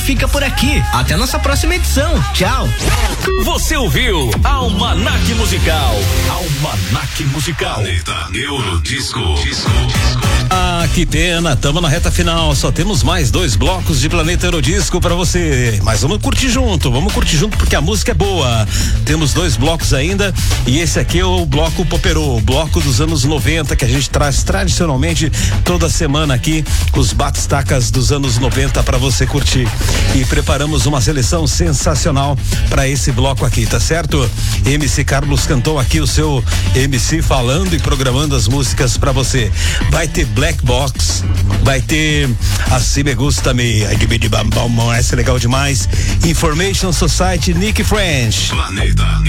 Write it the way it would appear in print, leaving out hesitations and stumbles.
fica por aqui. Até nossa próxima edição. Tchau. Você ouviu Almanac Musical. Almanac Musical. Planeta Eurodisco. Ah, que pena, tamo na reta final, só temos mais 2 blocos de Planeta Eurodisco pra você, mas vamos curtir junto porque a música é boa. Temos 2 blocos ainda e esse aqui é o bloco Poperô, o bloco dos anos 90 que a gente traz tradicionalmente toda semana aqui, os batistacas dos anos 90 pra você curtir. E preparamos uma seleção sensacional pra esse bloco aqui, tá certo? MC Carlos cantou aqui o seu MC falando e programando as músicas pra você. Vai ter Black Box, vai ter Assim Me Gusta Me, essa é legal demais. Information Society, Nick French. Planeta